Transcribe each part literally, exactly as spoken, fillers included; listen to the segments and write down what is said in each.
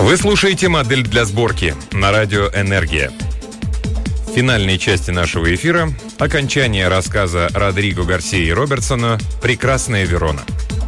Вы слушаете «Модель для сборки» на радио «Энергия». В финальной части нашего эфира окончание рассказа Родриго Гарсии Робертсона «Прекрасная Верона».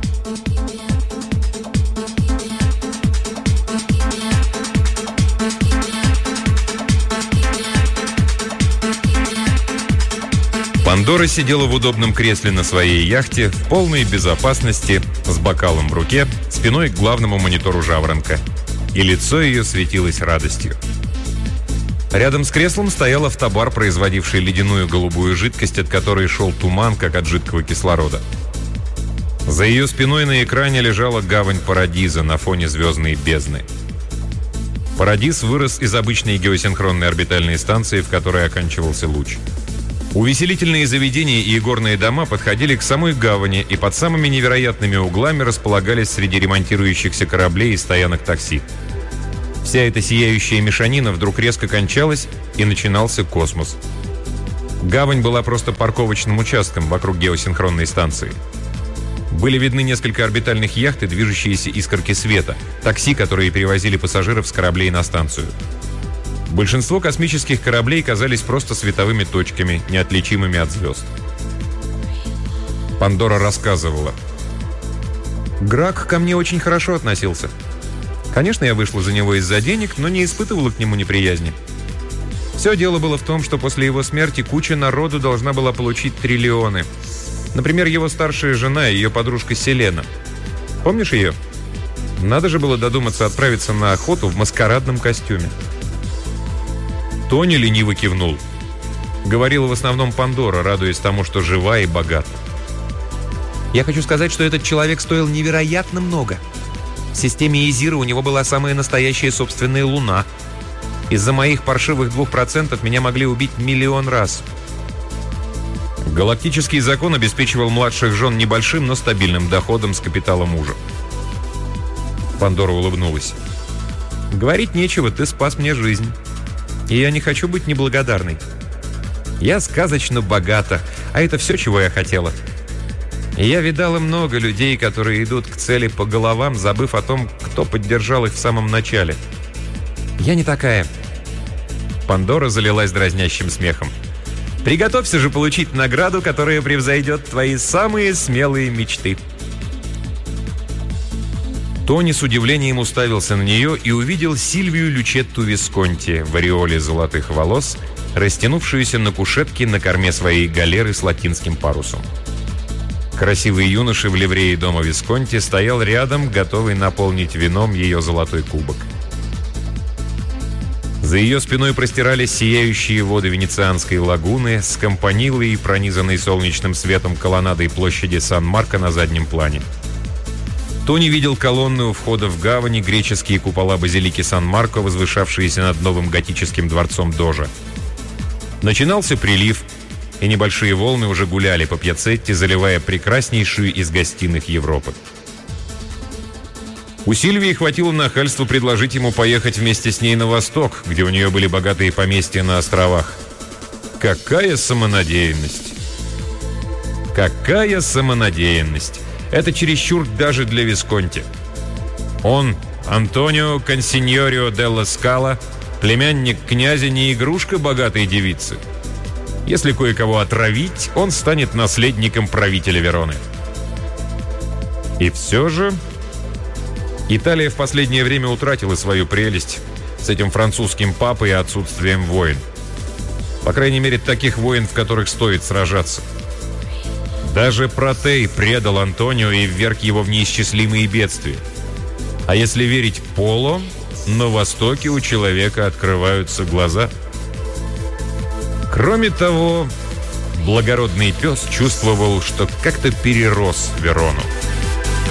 Пандора сидела в удобном кресле на своей яхте в полной безопасности, с бокалом в руке, спиной к главному монитору «Жаворонка». И лицо ее светилось радостью. Рядом с креслом стоял автобар, производивший ледяную голубую жидкость, от которой шел туман, как от жидкого кислорода. За ее спиной на экране лежала гавань Парадиза на фоне звездной бездны. Парадиз вырос из обычной геосинхронной орбитальной станции, в которой оканчивался луч. Увеселительные заведения и игорные дома подходили к самой гавани и под самыми невероятными углами располагались среди ремонтирующихся кораблей и стоянок такси. Вся эта сияющая мешанина вдруг резко кончалась, и начинался космос. Гавань была просто парковочным участком вокруг геосинхронной станции. Были видны несколько орбитальных яхт и движущиеся искорки света, такси, которые перевозили пассажиров с кораблей на станцию. Большинство космических кораблей казались просто световыми точками, неотличимыми от звезд. Пандора рассказывала. «Грак ко мне очень хорошо относился. Конечно, я вышла за него из-за денег, но не испытывала к нему неприязни. Все дело было в том, что после его смерти куча народу должна была получить триллионы. Например, его старшая жена и ее подружка Селена. Помнишь ее? Надо же было додуматься отправиться на охоту в маскарадном костюме». Тони лениво кивнул. Говорила в основном Пандора, радуясь тому, что жива и богата. «Я хочу сказать, что этот человек стоил невероятно много. В системе Изира у него была самая настоящая собственная луна. Из-за моих паршивых двух процентов меня могли убить миллион раз». Галактический закон обеспечивал младших жен небольшим, но стабильным доходом с капитала мужа. Пандора улыбнулась. «Говорить нечего, ты спас мне жизнь. И я не хочу быть неблагодарной. Я сказочно богата, а это все, чего я хотела. И я видала много людей, которые идут к цели по головам, забыв о том, кто поддержал их в самом начале. Я не такая». Пандора залилась дразнящим смехом. «Приготовься же получить награду, которая превзойдет твои самые смелые мечты». Тони с удивлением уставился на нее и увидел Сильвию Лючетту Висконти в ореоле золотых волос, растянувшуюся на кушетке на корме своей галеры с латинским парусом. Красивый юноша в ливрее дома Висконти стоял рядом, готовый наполнить вином ее золотой кубок. За ее спиной простирались сияющие воды Венецианской лагуны с кампанилой и пронизанной солнечным светом колоннадой площади Сан-Марко на заднем плане. Тони видел колонны у входа в гавани, греческие купола базилики Сан-Марко, возвышавшиеся над новым готическим дворцом Дожа. Начинался прилив, и небольшие волны уже гуляли по Пьяцетте, заливая прекраснейшую из гостиных Европы. У Сильвии хватило нахальства предложить ему поехать вместе с ней на восток, где у нее были богатые поместья на островах. Какая самонадеянность! Какая самонадеянность! Это чересчур даже для Висконти. Он, Антонио Консиньорио делла Скала, племянник князя, не игрушка богатой девицы. Если кое-кого отравить, он станет наследником правителя Вероны. И все же Италия в последнее время утратила свою прелесть с этим французским папой и отсутствием войн. По крайней мере, таких войн, в которых стоит сражаться. Даже Протей предал Антонио и вверг его в неисчислимые бедствия. А если верить Поло, на Востоке у человека открываются глаза. Кроме того, благородный пес чувствовал, что как-то перерос Верону.